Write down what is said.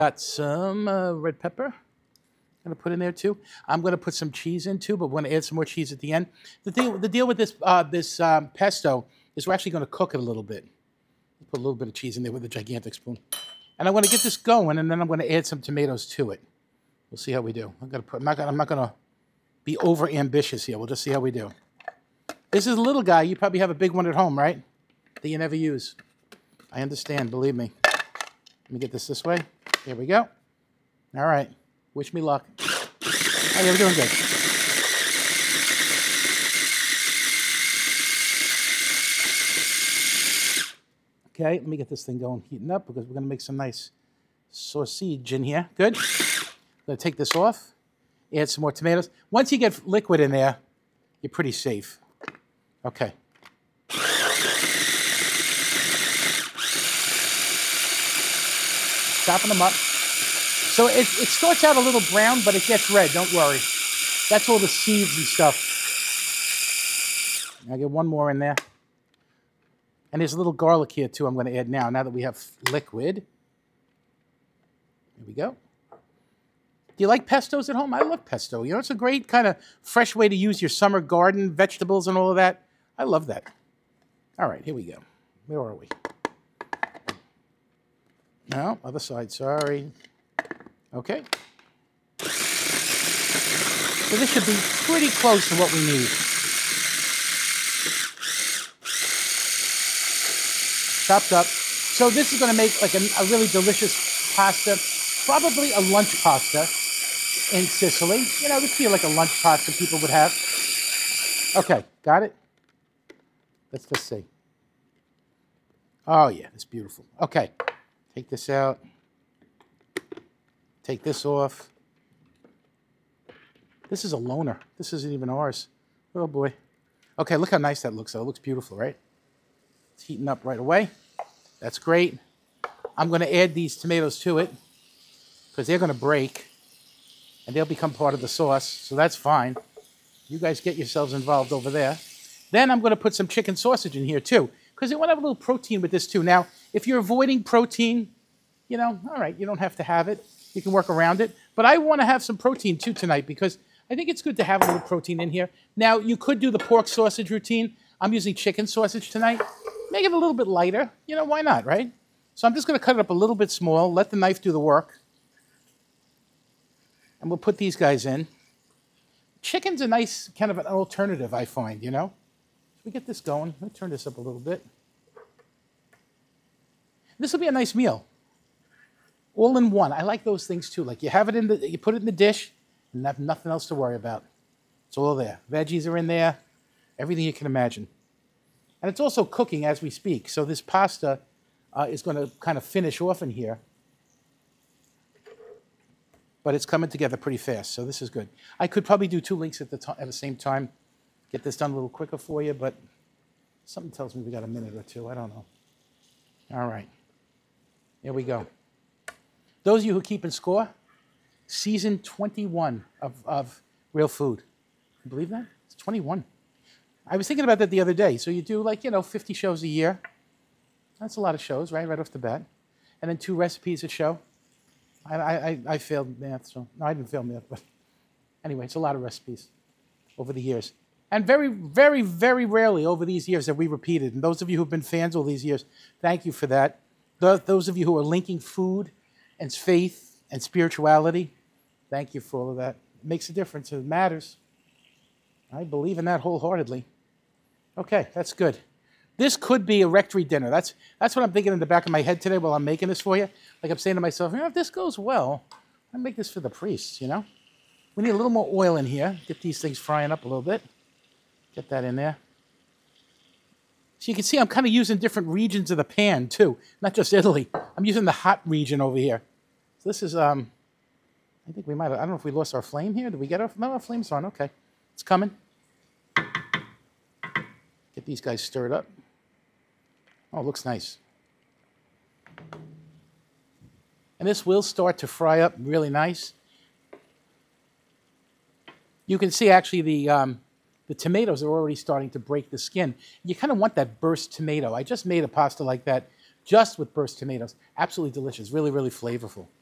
Got some red pepper. I'm going to put in there too. I'm going to put some cheese in too, but we're going to add some more cheese at the end. The deal with this pesto is we're actually going to cook it a little bit. Put a little bit of cheese in there with a gigantic spoon. And I want to get this going, and then I'm going to add some tomatoes to it. We'll see how we do. I'm not going to be over ambitious here. We'll just see how we do. This is a little guy. You probably have a big one at home, right? That you never use. I understand, believe me. Let me get this way. There we go. All right. Wish me luck. Oh, yeah, we're doing good. Okay, let me get this thing going, heating up, because we're going to make some nice sausage in here. Good. I'm going to take this off, add some more tomatoes. Once you get liquid in there, you're pretty safe. Okay. Chopping them up. So it starts out a little brown, but it gets red. Don't worry. That's all the seeds and stuff. I'll get one more in there. And there's a little garlic here, too, I'm going to add now that we have liquid. There we go. Do you like pestos at home? I love pesto. You know, it's a great kind of fresh way to use your summer garden, vegetables and all of that. I love that. All right, here we go. Where are we? No, other side, sorry. Okay. So this should be pretty close to what we need. Chopped up. So this is going to make like a really delicious pasta, probably a lunch pasta in Sicily. You know, this would be like a lunch pasta people would have. Okay, got it? Let's just see. Oh, yeah, it's beautiful. Okay, take this out. Take this off. This is a loner. This isn't even ours. Oh, boy. Okay, look how nice that looks, though. It looks beautiful, right? It's heating up right away. That's great. I'm going to add these tomatoes to it because they're going to break and they'll become part of the sauce, so that's fine. You guys get yourselves involved over there. Then I'm going to put some chicken sausage in here, too, because they want to have a little protein with this, too. Now, if you're avoiding protein, you know, all right, you don't have to have it. You can work around it. But I want to have some protein, too, tonight because I think it's good to have a little protein in here. Now, you could do the pork sausage routine. I'm using chicken sausage tonight. Make it a little bit lighter. You know, why not, right? So I'm just going to cut it up a little bit small, let the knife do the work. And we'll put these guys in. Chicken's a nice kind of an alternative, I find, you know? So we get this going. Let me turn this up a little bit. This will be a nice meal. All in one. I like those things, too. Like you have it in the, you put it in the dish, and have nothing else to worry about. It's all there. Veggies are in there. Everything you can imagine. And it's also cooking as we speak. So this pasta is going to kind of finish off in here. But it's coming together pretty fast, so this is good. I could probably do 2 links at the same time. Get this done a little quicker for you, but something tells me we got a minute or two. I don't know. All right. Here we go. Those of you who keep in score, season 21 of Real Food. Can you believe that? It's 21. I was thinking about that the other day. So you do 50 shows a year. That's a lot of shows, right off the bat. And then 2 recipes a show. I failed math, so no, I didn't fail math, but anyway, it's a lot of recipes over the years. And very, very, very rarely over these years have we repeated. And those of you who've been fans all these years, thank you for that. Those of you who are linking food and faith and spirituality, thank you for all of that. It makes a difference. It matters. I believe in that wholeheartedly. Okay, that's good. This could be a rectory dinner. That's what I'm thinking in the back of my head today while I'm making this for you. Like I'm saying to myself, if this goes well, I'll make this for the priests, you know? We need a little more oil in here. Get these things frying up a little bit. Get that in there. So you can see I'm kind of using different regions of the pan, too. Not just Italy. I'm using the hot region over here. So this is, I think we might have, I don't know if we lost our flame here. Did we get our, no, our flame's on. Okay. It's coming. Get these guys stirred up. Oh, it looks nice. And this will start to fry up really nice. You can see actually the tomatoes are already starting to break the skin. You kind of want that burst tomato. I just made a pasta like that just with burst tomatoes. Absolutely delicious. Really, really flavorful.